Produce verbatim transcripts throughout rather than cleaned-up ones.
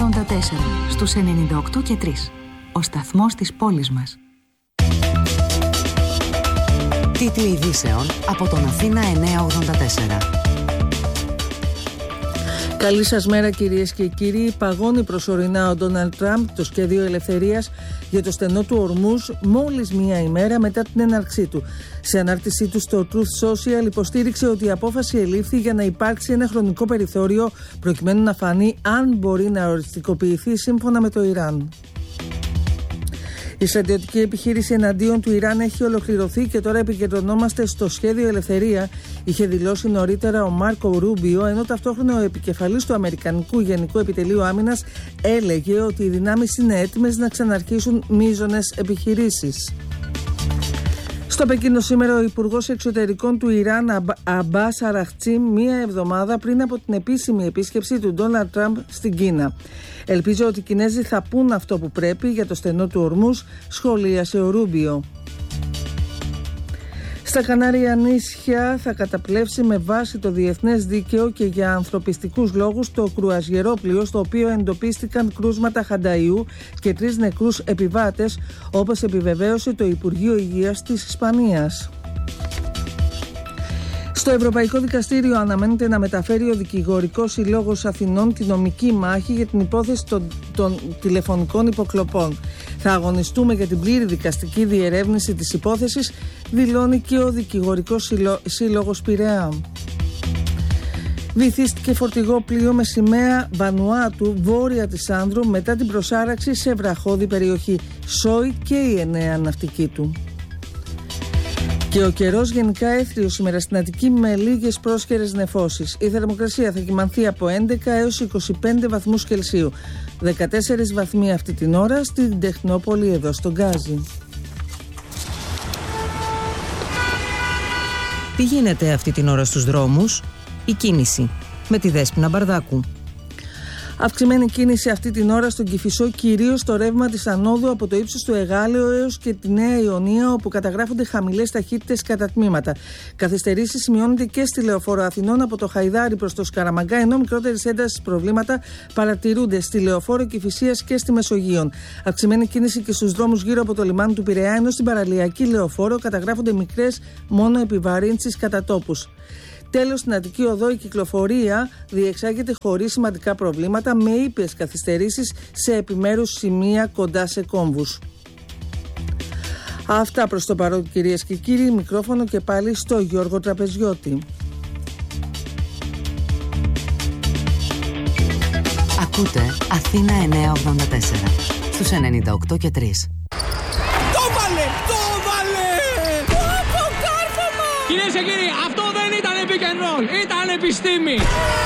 ογδόντα τέσσερα στους ενενήντα οκτώ και τρία. Ο σταθμός της πόλης μας. Τίτλοι ειδήσεων από τον Αθήνα εννιακόσια ογδόντα τέσσερα. Καλή σας μέρα κυρίες και κύριοι. Παγώνει προσωρινά ο Ντόναλντ Τραμπ το σχέδιο ελευθερίας για το στενό του Ορμούζ μόλις μία ημέρα μετά την έναρξή του. Σε ανάρτησή του στο Truth Social υποστήριξε ότι η απόφαση ελήφθη για να υπάρξει ένα χρονικό περιθώριο προκειμένου να φανεί αν μπορεί να οριστικοποιηθεί σύμφωνα με το Ιράν. Η στρατιωτική επιχείρηση εναντίον του Ιράν έχει ολοκληρωθεί και τώρα επικεντρωνόμαστε στο σχέδιο ελευθερία, είχε δηλώσει νωρίτερα ο Μάρκο Ρούμπιο, ενώ ταυτόχρονα ο επικεφαλής του Αμερικανικού Γενικού Επιτελείου Άμυνας έλεγε ότι οι δυνάμεις είναι έτοιμες να ξαναρχίσουν μείζονες επιχειρήσεις. Στο Πεκίνο σήμερα ο Υπουργός Εξωτερικών του Ιράν Αμπάς Αραχτζή μία εβδομάδα πριν από την επίσημη επίσκεψη του Ντόναλντ Τραμπ στην Κίνα. Ελπίζω ότι οι Κινέζοι θα πούν αυτό που πρέπει για το στενό του Ορμούζ, σχολίασε ο Ρούμπιο. Στα Κανάρια νήσια θα καταπλέψει με βάση το διεθνές δίκαιο και για ανθρωπιστικούς λόγους το κρουαζιερόπλοιο στο οποίο εντοπίστηκαν κρούσματα χανταϊού και τρεις νεκρούς επιβάτες, όπως επιβεβαίωσε το Υπουργείο Υγείας της Ισπανίας. Στο Ευρωπαϊκό Δικαστήριο αναμένεται να μεταφέρει ο Δικηγορικός Συλλόγος Αθηνών τη νομική μάχη για την υπόθεση των, των τηλεφωνικών υποκλοπών. Θα αγωνιστούμε για την πλήρη δικαστική διερεύνηση της υπόθεσης, δηλώνει και ο Δικηγορικός Σύλλογος Πειραιά. Βυθίστηκε φορτηγό πλοίο με σημαία Βανουάτου βόρεια της Άνδρου μετά την προσάραξη σε βραχώδη περιοχή. Σόι και οι εννέα ναυτικοί του. Και ο καιρός γενικά έθριος σήμερα στην Αττική με λίγες πρόσχερες νεφώσεις. Η θερμοκρασία θα κυμανθεί από έντεκα έως είκοσι πέντε βαθμούς Κελσίου. δεκατέσσερις βαθμοί αυτή την ώρα στην Τεχνόπολη εδώ στον Γκάζι. Τι γίνεται αυτή την ώρα στους δρόμους? Η κίνηση με τη Δέσποινα Μπαρδάκου. Αυξημένη κίνηση αυτή την ώρα στον Κηφισό, κυρίως στο ρεύμα της ανόδου από το ύψος του Εγάλεω έως και τη Νέα Ιωνία, όπου καταγράφονται χαμηλές ταχύτητες κατά τμήματα. Καθυστερήσεις σημειώνονται και στη Λεωφόρο Αθηνών από το Χαϊδάρι προς το Σκαραμαγκά, ενώ μικρότερες έντασης προβλήματα παρατηρούνται στη Λεωφόρο Κηφισίας και στη Μεσογείον. Αυξημένη κίνηση και στους δρόμους γύρω από το λιμάνι του Πειραιά, ενώ στην παραλιακή Λεωφόρο καταγράφονται μικρές μόνο επιβαρύνσεις κατά τόπους. Τέλος, στην Αττική Οδό η κυκλοφορία διεξάγεται χωρίς σημαντικά προβλήματα, με ήπιες καθυστερήσεις σε επιμέρους σημεία κοντά σε κόμβους. Αυτά προς το παρόν κυρίες και κύριοι, μικρόφωνο και πάλι στο Γιώργο Τραπεζιώτη. Ακούτε Αθήνα εννιακόσια ογδόντα τέσσερα στους ενενήντα οκτώ και τρία. Το βάλε! Το βάλε! Το αποκάρφωμα! Κυρίες και κύριοι, αυτό δεν ήταν pick and roll, ήταν επιστήμη!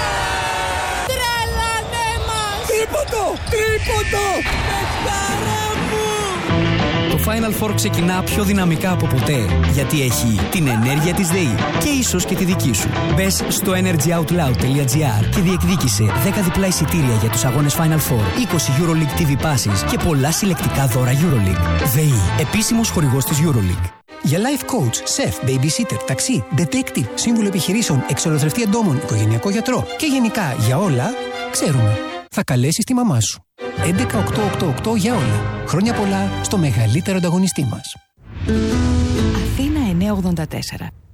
Τρελανέ μας! Τρίποντο! Τρίποντο! Πεχτάρα μου! Το Final Four ξεκινά πιο δυναμικά από ποτέ, γιατί έχει την ενέργεια της ΔΕΗ και ίσως και τη δική σου. Μπες στο energyoutloud τελεία gr και διεκδίκησε δέκα διπλά εισιτήρια για τους αγώνες Final Four, είκοσι EuroLeague τι βι Passes και πολλά συλλεκτικά δώρα EuroLeague. ΔΕΗ, επίσημος χορηγός της EuroLeague. Για life coach, chef, babysitter, ταξί, detective, σύμβουλο επιχειρήσεων, εξολοθρευτή εντόμων, οικογενειακό γιατρό και γενικά για όλα, ξέρουμε. Θα καλέσεις τη μαμά σου. έντεκα οκτώ οκτώ οκτώ για όλα. Χρόνια πολλά στο μεγαλύτερο ανταγωνιστή μας. Αθήνα εννιακόσια ογδόντα τέσσερα.